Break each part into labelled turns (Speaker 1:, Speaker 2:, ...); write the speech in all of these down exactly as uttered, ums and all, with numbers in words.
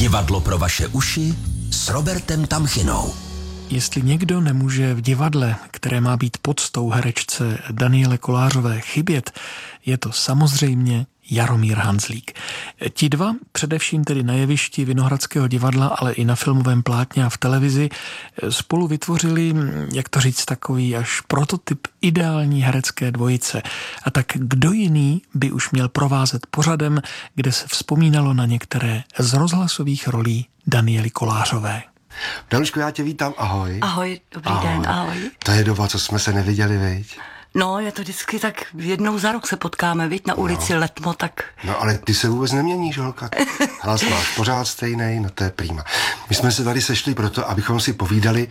Speaker 1: Divadlo pro vaše uši s Robertem Tamchinou.
Speaker 2: Jestli někdo nemůže v divadle, které má být poctou herečce Daniele Kolářové, chybět, je to samozřejmě Jaromír Hanzlík. Ti dva, především tedy na jevišti Vinohradského divadla, ale i na filmovém plátně a v televizi, spolu vytvořili, jak to říct, takový až prototyp ideální herecké dvojice. A tak kdo jiný by už měl provázet pořadem, kde se vzpomínalo na některé z rozhlasových rolí Daniely Kolářové.
Speaker 3: Danuško, já tě vítám, ahoj.
Speaker 4: Ahoj, dobrý
Speaker 3: ahoj.
Speaker 4: den, ahoj.
Speaker 3: To je doba, co jsme se neviděli, viď?
Speaker 4: No, je to vždycky tak, jednou za rok se potkáme, viď, na ulici no. Letmo, tak...
Speaker 3: No, ale ty se vůbec neměníš, holka. Hlas máš pořád stejnej, no to je prima. My jsme se tady sešli proto, abychom si povídali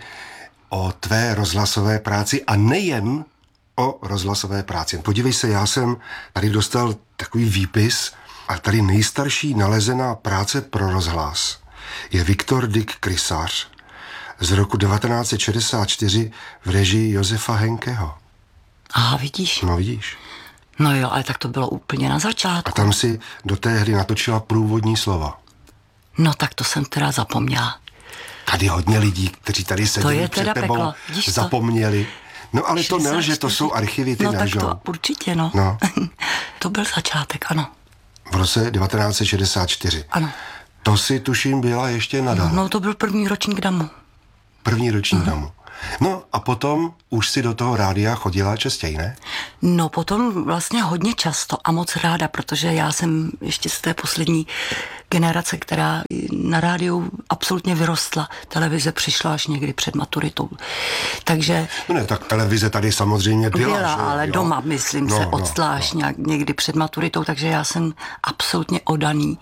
Speaker 3: o tvé rozhlasové práci a nejen o rozhlasové práci. Podívej se, já jsem tady dostal takový výpis a tady nejstarší nalezená práce pro rozhlas je Viktor Dick Krysař z roku devatenáct set šedesát čtyři v režii Josefa Henkeho.
Speaker 4: Aha, vidíš?
Speaker 3: No vidíš.
Speaker 4: No jo, ale tak to bylo úplně na začátku.
Speaker 3: A tam si do té hry natočila průvodní slova.
Speaker 4: No tak to jsem teda zapomněla.
Speaker 3: Tady hodně lidí, kteří tady seděli
Speaker 4: před
Speaker 3: tebou,
Speaker 4: peklo.
Speaker 3: zapomněli. No ale to nelže, to jsou archivy, ty
Speaker 4: No
Speaker 3: nelžou.
Speaker 4: tak to určitě, no.
Speaker 3: no.
Speaker 4: To byl začátek, ano.
Speaker 3: V roce devatenáct set šedesát čtyři.
Speaker 4: Ano.
Speaker 3: To si tuším byla ještě nadále.
Speaker 4: No to byl první ročník Damu.
Speaker 3: První ročník uh-huh. Damu. No a potom už si do toho rádia chodila častěji, ne?
Speaker 4: No potom vlastně hodně často a moc ráda, protože já jsem ještě z té poslední generace, která na rádiu absolutně vyrostla. Televize přišla až někdy před maturitou. Takže...
Speaker 3: No ne, tak televize tady samozřejmě byla.
Speaker 4: Byla,
Speaker 3: že?
Speaker 4: ale
Speaker 3: jo?
Speaker 4: doma, myslím,
Speaker 3: no,
Speaker 4: se
Speaker 3: no,
Speaker 4: odstla až
Speaker 3: no.
Speaker 4: nějak někdy před maturitou, takže já jsem absolutně oddaný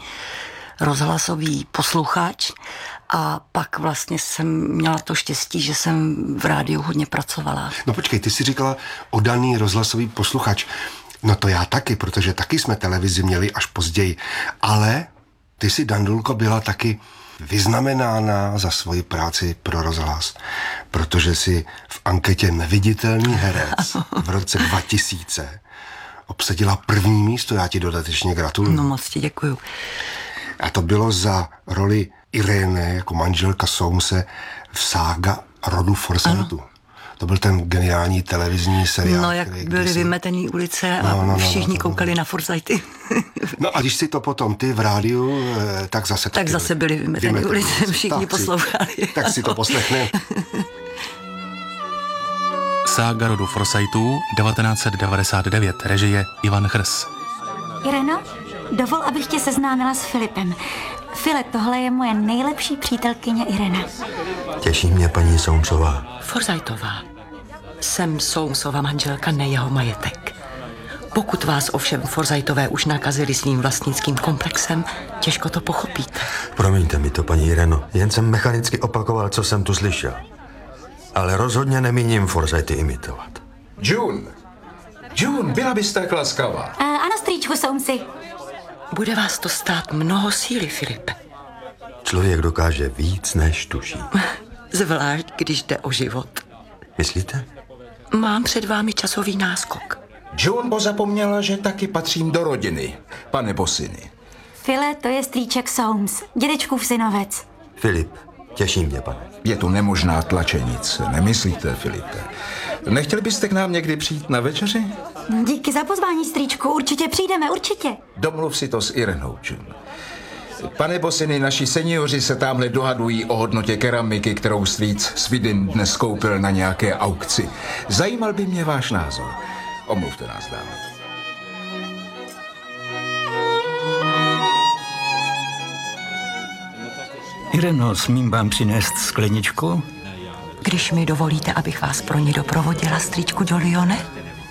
Speaker 4: rozhlasový posluchač a pak vlastně jsem měla to štěstí, že jsem v rádiu hodně pracovala.
Speaker 3: No počkej, ty jsi říkala oddaný rozhlasový posluchač. No to já taky, protože taky jsme televizi měli až později. Ale ty jsi, Dandulko, byla taky vyznamenána za svoji práci pro rozhlas, protože jsi v anketě Neviditelný herec v roce dva tisíce obsadila první místo. Já ti dodatečně gratuluju.
Speaker 4: No moc ti děkuju.
Speaker 3: A to bylo za roli Iréne jako manželka Soumse v sága rodu Forsaytu. To byl ten geniální televizní seriál.
Speaker 4: No jak byly kdysi... vymetený ulice a no, no, no, všichni no, koukali no. na Forsayty.
Speaker 3: No a když si to potom ty v rádiu, tak zase...
Speaker 4: Tak zase byly vymetený, vymetený ulice, všichni tak poslouchali.
Speaker 3: Si, tak si to poslechneme.
Speaker 5: Sága rodu Forsaytů devatenáct set devadesát devět, režie Ivan Chrs.
Speaker 6: Ireno, dovol, abych tě seznámila s Filipem. Filip, tohle je moje nejlepší přítelkyně Irena.
Speaker 7: Těší mě paní Soumsová.
Speaker 4: Forsaytová. Jsem Soumsova manželka, ne jeho majetek. Pokud vás ovšem Forsaytové už nakazili svým vlastnickým komplexem, těžko to pochopíte.
Speaker 7: Promiňte mi to, paní Ireno, jen jsem mechanicky opakoval, co jsem tu slyšel. Ale rozhodně nemíním Forsayty imitovat.
Speaker 8: June! June, byla byste tak laskavá.
Speaker 6: A, ano, strýčku Soumsi.
Speaker 4: Bude vás to stát mnoho síly, Filipe.
Speaker 7: Člověk dokáže víc, než tuší.
Speaker 4: Zvlášť, když jde o život.
Speaker 7: Myslíte?
Speaker 4: Mám před vámi časový náskok.
Speaker 8: June pozapomněla, že taky patřím do rodiny, pane Bosiny.
Speaker 6: File, to je strýček Soums, dědečkův synovec.
Speaker 7: Filip, těší mě, pane.
Speaker 8: Je tu nemožná tlačenice, nemyslíte, Filipe? Nechtěli byste k nám někdy přijít na večeři?
Speaker 6: Díky za pozvání, strýčku, určitě přijdeme, určitě.
Speaker 8: Domluv si to s Irenou, June. Pane Bosiny, naši seniori se tamhle dohadují o hodnotě keramiky, kterou strýc Svidin dnes koupil na nějaké aukci. Zajímal by mě váš názor. Omluvte nás, dámy.
Speaker 9: Ireno, smím vám přinést skleničku?
Speaker 4: Když mi dovolíte, abych vás pro ní doprovodila, strýčku do Lyone?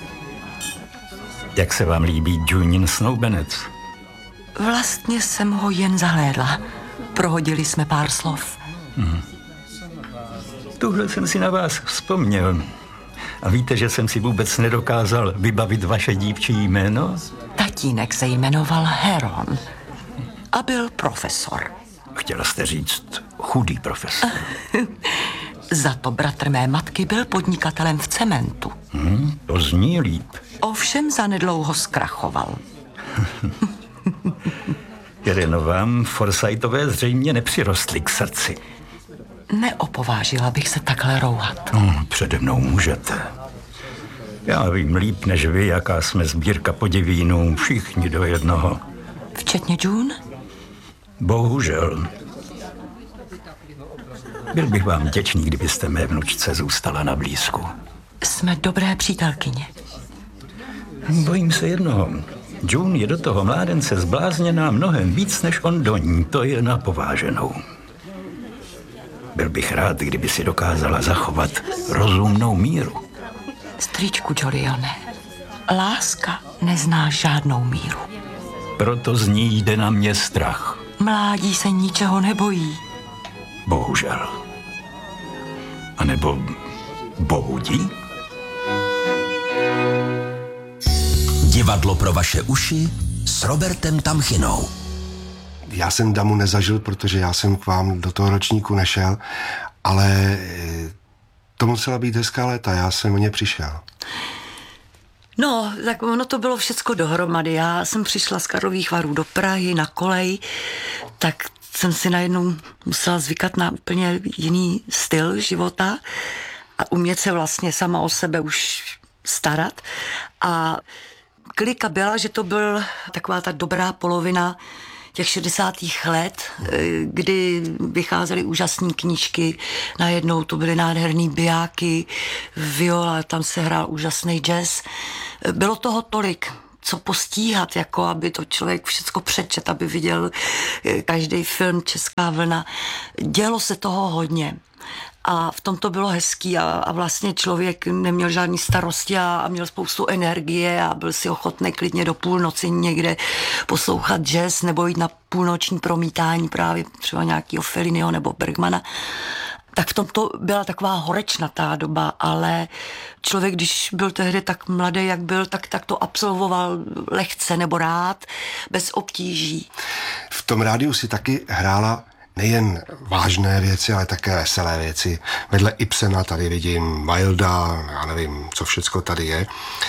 Speaker 9: Jak se vám líbí Junin snoubenec?
Speaker 4: Vlastně jsem ho jen zahlédla. Prohodili jsme pár slov.
Speaker 9: Hmm. Tuhle jsem si na vás vzpomněl. A víte, že jsem si vůbec nedokázal vybavit vaše dívčí jméno?
Speaker 4: Tatínek se jmenoval Heron a byl profesor.
Speaker 9: Chtěla jste říct chudý profesor.
Speaker 4: Za to bratr mé matky byl podnikatelem v cementu.
Speaker 9: Hmm, to zní líp.
Speaker 4: Ovšem zanedlouho zkrachoval.
Speaker 9: Ireno, vám Forsythové zřejmě nepřirostli k srdci.
Speaker 4: Neopovážila bych se takhle rouhat.
Speaker 9: No, přede mnou můžete. Já vím líp než vy, jaká jsme sbírka podivínů, všichni do jednoho.
Speaker 4: Včetně June?
Speaker 9: Bohužel. Byl bych vám vděčný, kdybyste mé vnučce zůstala na blízku.
Speaker 4: Jsme dobré přítelkyně.
Speaker 9: Bojím se jednoho. June je do toho mládence zblázněná mnohem víc, než on do ní. To je na pováženou. Byl bych rád, kdyby si dokázala zachovat rozumnou míru.
Speaker 4: Strýčku Jolione, láska nezná žádnou míru.
Speaker 9: Proto z ní jde na mě strach.
Speaker 4: Mládí se ničeho nebojí.
Speaker 9: Bohužel. A nebo bohudí?
Speaker 1: Divadlo pro vaše uši s Robertem Tamchinou.
Speaker 3: Já jsem Damu nezažil, protože já jsem k vám do toho ročníku nešel, ale to musela být hezká léta, já jsem o ně přišel.
Speaker 4: No, tak ono to bylo všecko dohromady. Já jsem přišla z Karlových Varů do Prahy na kolej, tak jsem si najednou musela zvykat na úplně jiný styl života a umět se vlastně sama o sebe už starat. A klika byla, že to byl taková ta dobrá polovina těch šedesátých let, kdy vycházely úžasné knížky, najednou to byly nádherný bijáky, viola, tam se hrál úžasný jazz. Bylo toho tolik, co postíhat, jako aby to člověk všecko přečet, aby viděl každý film Česká vlna. Dělo se toho hodně. A v tom to bylo hezký a, a vlastně člověk neměl žádný starosti a, a měl spoustu energie a byl si ochotný klidně do půlnoci někde poslouchat jazz nebo jít na půlnoční promítání právě třeba nějakého Felliniho nebo Bergmana. Tak v tom to byla taková horečnatá doba, ale člověk, když byl tehdy tak mladý, jak byl, tak, tak to absolvoval lehce nebo rád, bez obtíží.
Speaker 3: V tom rádiu si taky hrála nejen vážné věci, ale také veselé věci. Vedle Ibsena tady vidím Wilda, já nevím, co všecko tady je,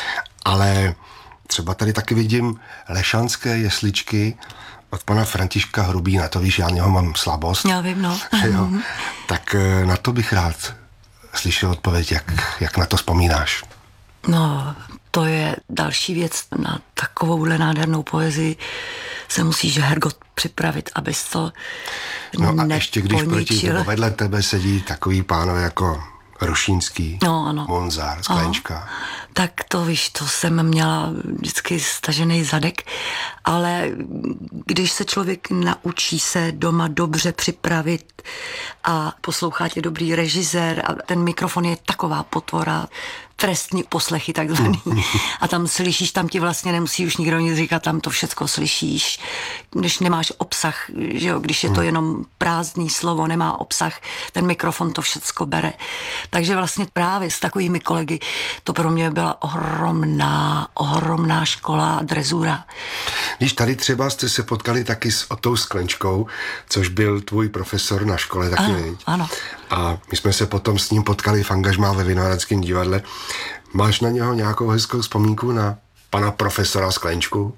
Speaker 3: ale třeba tady taky vidím Lešanské jesličky od pana Františka Hrubína, to víš, já něho mám slabost.
Speaker 4: Já vím, no.
Speaker 3: Jo, tak na to bych rád slyšel odpověď, jak, jak na to vzpomínáš.
Speaker 4: No, to je další věc. Na takovouhle nádhernou poezii se musíš, Hergot, připravit, abys to
Speaker 3: No a
Speaker 4: neponičil.
Speaker 3: ještě když proti tebe, vedle tebe sedí takový pánové jako Rušínský,
Speaker 4: no, ano.
Speaker 3: Monzár, Sklenčka.
Speaker 4: Aha. Tak to víš, to jsem měla vždycky stažený zadek, ale když se člověk naučí se doma dobře připravit a poslouchá tě dobrý režisér a ten mikrofon je taková potvora, trestní poslechy takzvaný. A tam slyšíš, tam ti vlastně nemusí už nikdo nic říkat, tam to všecko slyšíš. Když nemáš obsah, že jo, když je to jenom prázdný slovo, nemá obsah, ten mikrofon to všecko bere. Takže vlastně právě s takovými kolegy to pro mě byla ohromná, ohromná škola a drezura.
Speaker 3: Když tady třeba jste se potkali taky s Otou Sklenčkou, což byl tvůj profesor na škole taky,
Speaker 4: ano,
Speaker 3: viď?
Speaker 4: Ano.
Speaker 3: A my jsme se potom s ním potkali v angažmá ve Vinohradském divadle. Máš na něho nějakou hezkou vzpomínku na pana profesora Sklenčku?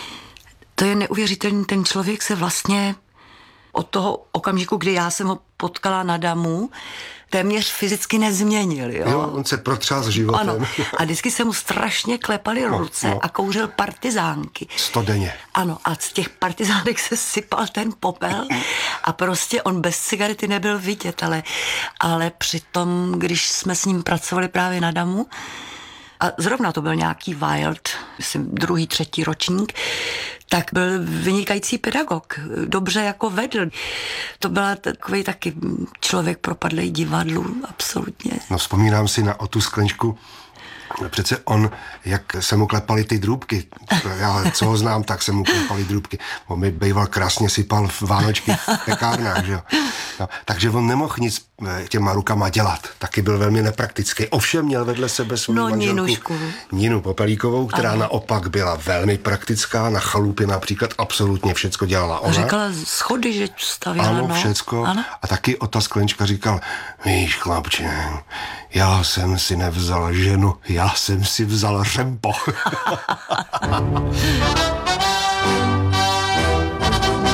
Speaker 4: To je neuvěřitelný, ten člověk se vlastně od toho okamžiku, kdy já jsem ho potkala na Damu, téměř fyzicky nezměnil. Jo,
Speaker 3: jo on se protřás životem.
Speaker 4: Ano. A vždycky se mu strašně klepaly
Speaker 3: no,
Speaker 4: ruce
Speaker 3: no.
Speaker 4: a kouřil partizánky.
Speaker 3: Sto denně.
Speaker 4: Ano, a z těch partizánek se sypal ten popel a prostě on bez cigarety nebyl vidět, ale, ale přitom, když jsme s ním pracovali právě na Damu, a zrovna to byl nějaký Wild, myslím druhý, třetí ročník, tak byl vynikající pedagog, dobře jako vedl. To byl takový taky člověk propadlej divadlu, absolutně.
Speaker 3: No vzpomínám si na Otu Sklenčku, přece on, jak se mu klepaly ty drůbky, já co ho znám, tak se mu klepaly drůbky. On mi býval krásně sypal v Vánočky v pekárnách, že jo. No, takže on nemohl nic těma rukama dělat, taky byl velmi nepraktický. Ovšem měl vedle sebe svou
Speaker 4: no,
Speaker 3: manželku
Speaker 4: Ninušku.
Speaker 3: Ninu Popelíkovou, která ano. naopak byla velmi praktická, na chalupě například absolutně všecko dělala ona.
Speaker 4: Říkala schody, že stavěla.
Speaker 3: Ano,
Speaker 4: no.
Speaker 3: všecko.
Speaker 4: Ano.
Speaker 3: A taky Ota Sklenčka říkal, víš, chlapče, já jsem si nevzal ženu, já jsem si vzal řempo.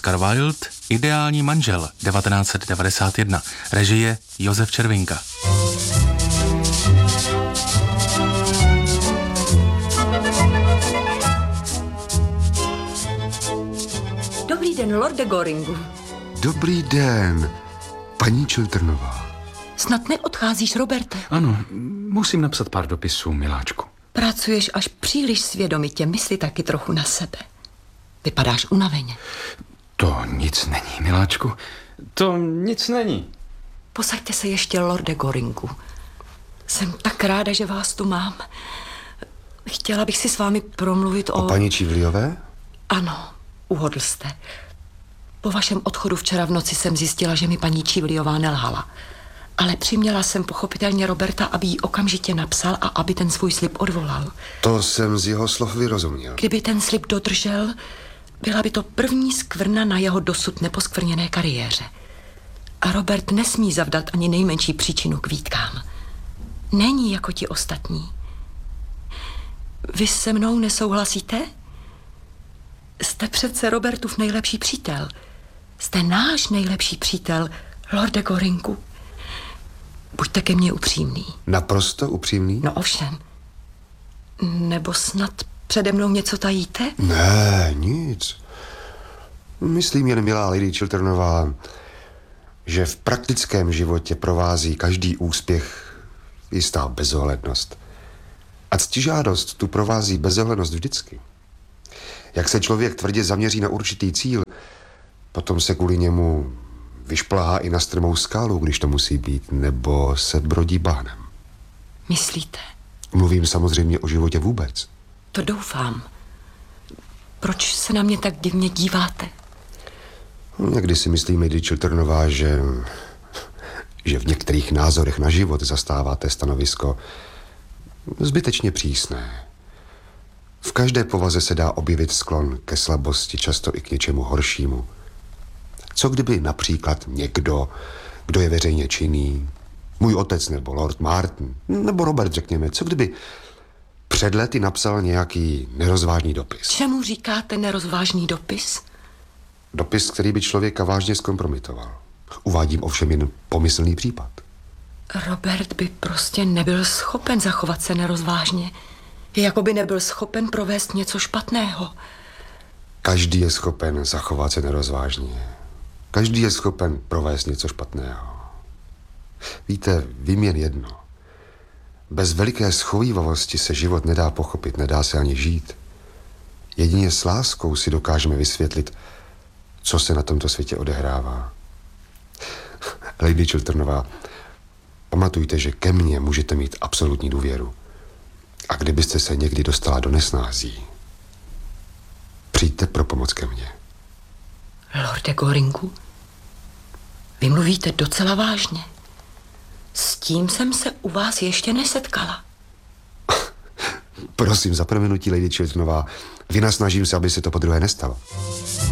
Speaker 5: Oscar Wilde, Ideální manžel, devatenáct set devadesát jedna, režie Josef Červinka.
Speaker 4: Dobrý den, lorde Goringu.
Speaker 3: Dobrý den, paní Chilternová.
Speaker 4: Snad neodcházíš, Roberte?
Speaker 9: Ano, musím napsat pár dopisů, miláčku.
Speaker 4: Pracuješ až příliš svědomitě, mysli taky trochu na sebe. Vypadáš unaveně.
Speaker 9: To nic není, miláčku. To nic není.
Speaker 4: Posaďte se ještě, lorde Goringu. Jsem tak ráda, že vás tu mám. Chtěla bych si s vámi promluvit o...
Speaker 3: O paní Čivliové?
Speaker 4: Ano, uhodl jste. Po vašem odchodu včera v noci jsem zjistila, že mi paní Čivliová nelhala. Ale přiměla jsem pochopitelně Roberta, aby jí okamžitě napsal a aby ten svůj slib odvolal.
Speaker 3: To jsem z jeho slov vyrozuměl.
Speaker 4: Kdyby ten slib dodržel, byla by to první skvrna na jeho dosud neposkvrněné kariéře. A Robert nesmí zavdat ani nejmenší příčinu k výtkám. Není jako ti ostatní. Vy se mnou nesouhlasíte? Jste přece Robertův nejlepší přítel. Jste náš nejlepší přítel, lorde Goringu. Buďte ke mně upřímný.
Speaker 3: Naprosto upřímný?
Speaker 4: No ovšem. Nebo snad přede mnou něco tajíte?
Speaker 3: Ne, nic. Myslím jen, milá Lady Chilternová, že v praktickém životě provází každý úspěch jistá bezohlednost. A ctižádost tu provází bezohlednost vždycky. Jak se člověk tvrdě zaměří na určitý cíl, potom se kvůli němu vyšplhá i na strmou skálu, když to musí být, nebo se brodí bahnem.
Speaker 4: Myslíte?
Speaker 3: Mluvím samozřejmě o životě vůbec.
Speaker 4: To doufám. Proč se na mě tak divně díváte?
Speaker 3: Někdy si myslím, Lady Chilternová, že, že v některých názorech na život zastáváte stanovisko zbytečně přísné. V každé povaze se dá objevit sklon ke slabosti, často i k něčemu horšímu. Co kdyby například někdo, kdo je veřejně činný, můj otec nebo Lord Martin, nebo Robert, řekněme, co kdyby před lety napsal nějaký nerozvážný dopis?
Speaker 4: Čemu říkáte nerozvážný dopis?
Speaker 3: Dopis, který by člověka vážně zkompromitoval. Uvádím ovšem jen pomyslný případ.
Speaker 4: Robert by prostě nebyl schopen zachovat se nerozvážně. Jako by nebyl schopen provést něco špatného.
Speaker 3: Každý je schopen zachovat se nerozvážně. Každý je schopen provést něco špatného. Víte, vím jen jedno. Bez veliké schovívavosti se život nedá pochopit, nedá se ani žít. Jedině s láskou si dokážeme vysvětlit, co se na tomto světě odehrává. Lady Chilternová, pamatujte, že ke mně můžete mít absolutní důvěru. A kdybyste se někdy dostala do nesnází, přijďte pro pomoc ke mně.
Speaker 4: Lorde Goringu, vy mluvíte docela vážně. S tím jsem se u vás ještě nesetkala.
Speaker 3: Prosím, za prominutí, Lady Chilternová, vynasnažím se, aby se to podruhé nestalo.